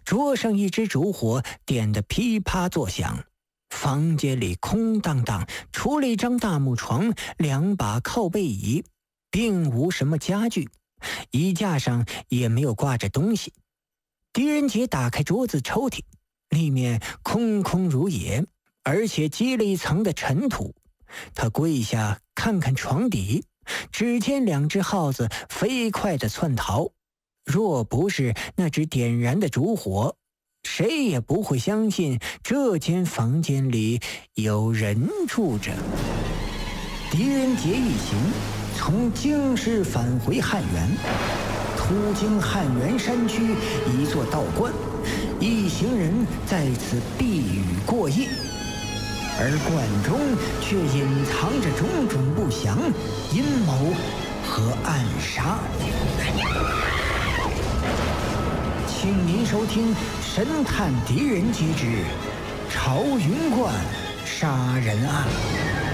桌上一支烛火点得噼啪作响。房间里空荡荡，除了一张大木床、2把靠背椅，并无什么家具，衣架上也没有挂着东西。狄仁杰打开桌子抽屉，里面空空如也，而且积了一层的尘土。他跪下看看床底，只见2只耗子飞快地窜逃。若不是那只点燃的烛火，谁也不会相信这间房间里有人住着。狄仁杰一行从京师返回汉源，途经汉源山区一座道观，一行人在此避雨过夜，而观中却隐藏着种种不祥、阴谋和暗杀。请您收听《神探狄仁杰之朝云观杀人案》。